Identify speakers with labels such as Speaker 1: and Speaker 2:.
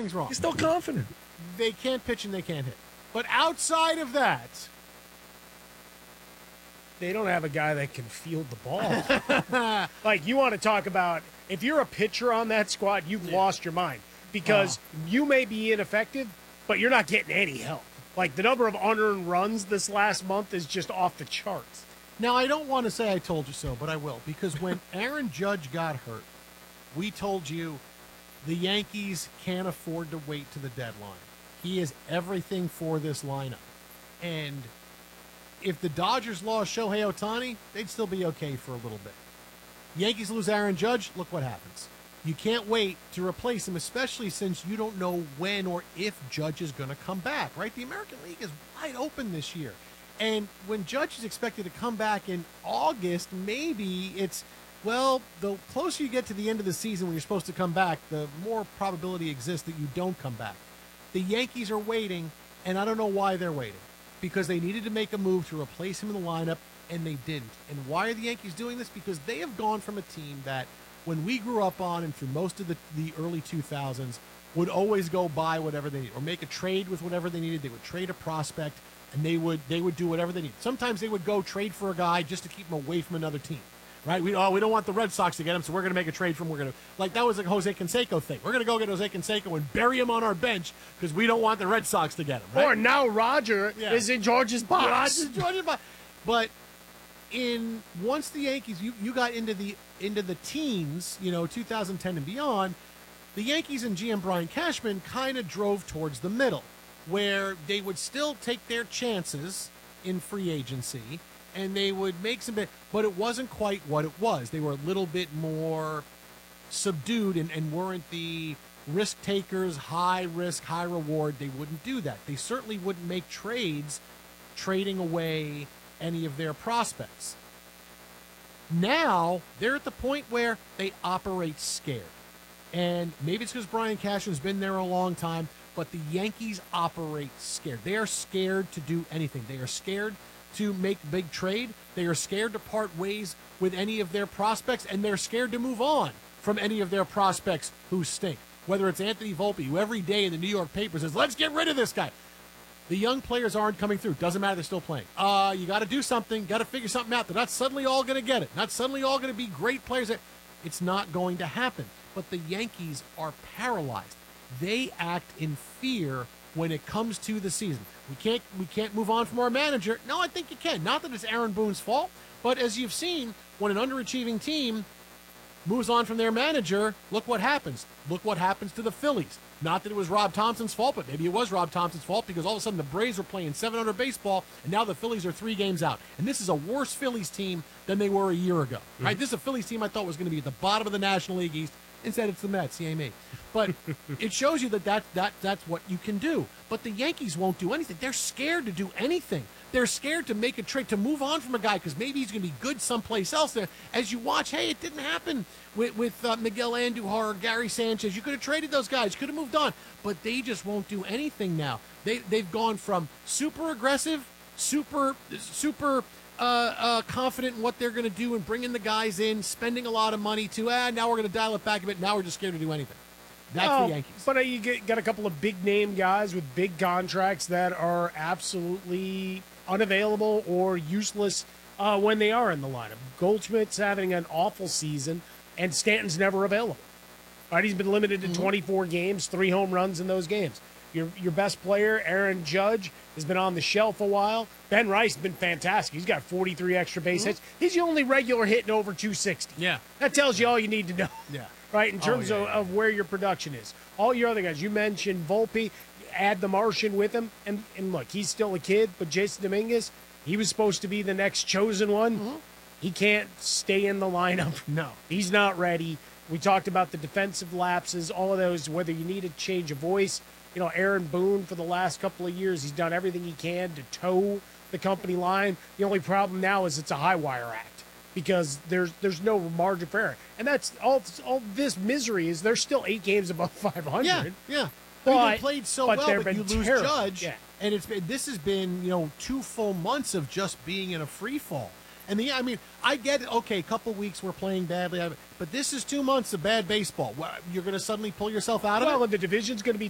Speaker 1: Nothing's wrong.
Speaker 2: He's still confident.
Speaker 1: They can't pitch and they can't hit. But outside of that,
Speaker 3: they don't have a guy that can field the ball. Like, you want to talk about, if you're a pitcher on that squad, you've lost your mind. Because you may be ineffective, but you're not getting any help. Like, the number of unearned runs this last month is just off the charts.
Speaker 1: Now, I don't want to say I told you so, but I will. Because when Aaron Judge got hurt, we told you the Yankees can't afford to wait to the deadline. He is everything for this lineup. And if the Dodgers lost Shohei Ohtani, they'd still be okay for a little bit. Yankees lose Aaron Judge, look what happens. You can't wait to replace him, especially since you don't know when or if Judge is going to come back, right? The American League is wide open this year. And when Judge is expected to come back in August, maybe it's, well, the closer you get to the end of the season when you're supposed to come back, the more probability exists that you don't come back. The Yankees are waiting, and I don't know why they're waiting. Because they needed to make a move to replace him in the lineup, and they didn't. And why are the Yankees doing this? Because they have gone from a team that, when we grew up on and through most of the early 2000s, would always go buy whatever they need or make a trade with whatever they needed. They would trade a prospect, and they would do whatever they need. Sometimes they would go trade for a guy just to keep him away from another team. Right? We don't want the Red Sox to get him, so we're going to make a trade for him. That was a Jose Canseco thing. We're going to go get Jose Canseco and bury him on our bench because we don't want the Red Sox to get him. Right?
Speaker 3: Or now Roger is in George's box.
Speaker 1: But once the Yankees, you got into the teens, 2010 and beyond, the Yankees and GM Brian Cashman kind of drove towards the middle, where they would still take their chances in free agency. And they would make some bit, but it wasn't quite what it was. They were a little bit more subdued and weren't the risk takers, high risk, high reward. They wouldn't do that. They certainly wouldn't make trades trading away any of their prospects. Now they're at the point where they operate scared. And maybe it's because Brian Cashman's been there a long time, but the Yankees operate scared. They are scared to do anything. They are scared to make big trade. They are scared to part ways with any of their prospects, and they're scared to move on from any of their prospects who stink. Whether it's Anthony Volpe, who every day in the New York paper says, let's get rid of this guy. The young players aren't coming through. Doesn't matter, they're still playing. You got to do something, got to figure something out. They're not suddenly all going to get it. Not suddenly all going to be great players. It's not going to happen. But the Yankees are paralyzed. They act in fear when it comes to the season. We can't move on from our manager. No, I think you can. Not that it's Aaron Boone's fault, but as you've seen, when an underachieving team moves on from their manager, look what happens. Look what happens to the Phillies. Not that it was Rob Thompson's fault, but maybe it was Rob Thompson's fault because all of a sudden the Braves were playing .700 baseball, and now the Phillies are 3 games out. And this is a worse Phillies team than they were a year ago. Mm-hmm. Right? This is a Phillies team I thought was going to be at the bottom of the National League East. Instead, it's the Mets, CME. But it shows you that's what you can do. But the Yankees won't do anything. They're scared to do anything. They're scared to make a trade, to move on from a guy because maybe he's going to be good someplace else. There, as you watch, hey, it didn't happen with Miguel Andujar or Gary Sanchez. You could have traded those guys. You could have moved on. But they just won't do anything now. They've gone from super aggressive, super confident in what they're going to do and bringing the guys in, spending a lot of money to, now we're going to dial it back a bit. Now we're just scared to do anything. That's the Yankees.
Speaker 3: But you got a couple of big-name guys with big contracts that are absolutely unavailable or useless when they are in the lineup. Goldschmidt's having an awful season, and Stanton's never available. Right? He's been limited to 24 games, 3 home runs in those games. Your best player, Aaron Judge, has been on the shelf a while. Ben Rice has been fantastic. He's got 43 extra base hits. He's the only regular hitting over 260.
Speaker 1: Yeah.
Speaker 3: That tells you all you need to know.
Speaker 1: Yeah.
Speaker 3: Right, in terms of where your production is. All your other guys, you mentioned Volpe, add the Martian with him, and look, he's still a kid, but Jason Dominguez, he was supposed to be the next chosen one. Mm-hmm. He can't stay in the lineup.
Speaker 1: No.
Speaker 3: He's not ready. We talked about the defensive lapses, all of those, whether you need a change of voice. Aaron Boone, for the last couple of years, he's done everything he can to toe the company line. The only problem now is it's a high wire act because there's no margin for error. And that's all this misery is they're still 8 games above 500.
Speaker 1: Yeah.
Speaker 3: But
Speaker 1: they played so well, but you lose
Speaker 3: terrible.
Speaker 1: Judge.
Speaker 3: Yeah.
Speaker 1: And this has been, 2 full months of just being in a free fall. And I get it. Okay, a couple weeks we're playing badly, but this is 2 months of bad baseball. You're going to suddenly pull yourself out of it?
Speaker 3: Well, and the division's going to be